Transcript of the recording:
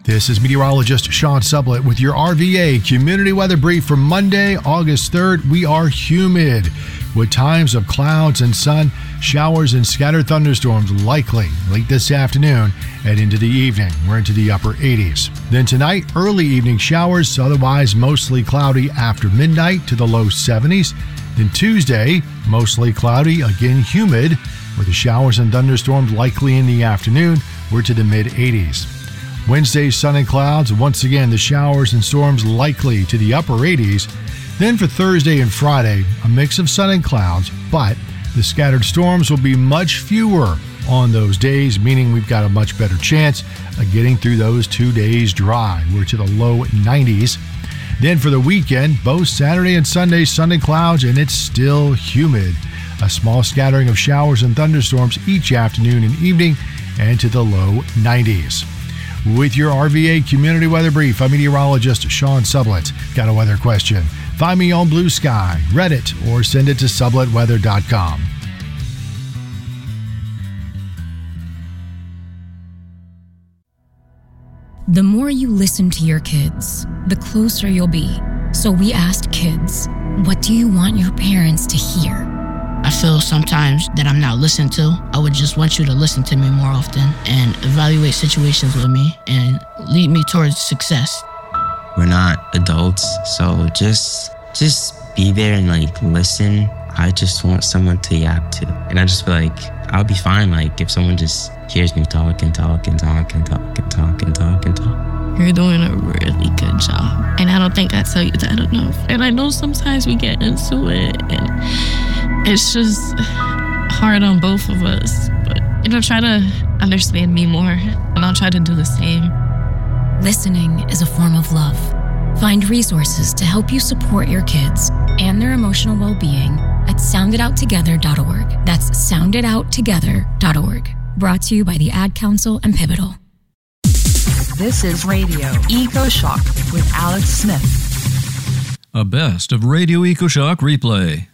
This is meteorologist Sean Sublett with your RVA Community Weather Brief for Monday, August 3rd. We are humid with times of clouds and sun, showers and scattered thunderstorms likely late this afternoon and into the evening. We're into the upper 80s. Then tonight, early evening showers, otherwise mostly cloudy after midnight to the low 70s. Then Tuesday, mostly cloudy, again humid, with the showers and thunderstorms likely in the afternoon. We're to the mid 80s. Wednesday, sun and clouds. Once again, the showers and storms likely to the upper 80s. Then for Thursday and Friday, a mix of sun and clouds, but the scattered storms will be much fewer on those days, meaning we've got a much better chance of getting through those 2 days dry. We're to the low 90s. Then for the weekend, both Saturday and Sunday, sun and clouds, and it's still humid. A small scattering of showers and thunderstorms each afternoon and evening, and to the low 90s. With your RVA Community Weather Brief, I'm meteorologist Sean Sublett. Got a weather question? Find me on Blue Sky, Reddit, or send it to subletweather.com. The more you listen to your kids, the closer you'll be. So we asked kids, what do you want your parents to hear? I feel sometimes that I'm not listened to. I would just want you to listen to me more often and evaluate situations with me and lead me towards success. We're not adults, so just be there and listen. I just want someone to yap to. And I just feel like I'll be fine if someone just hears me talk and talk and talk and talk and talk and talk and talk. You're doing a really good job. And I don't think I tell you that enough. And I know sometimes we get into it and it's just hard on both of us. But, try to understand me more and I'll try to do the same. Listening is a form of love. Find resources to help you support your kids and their emotional well-being at sounditouttogether.org. That's sounditouttogether.org. Brought to you by the Ad Council and Pivotal. This is Radio EcoShock with Alex Smith. A best of Radio EcoShock replay.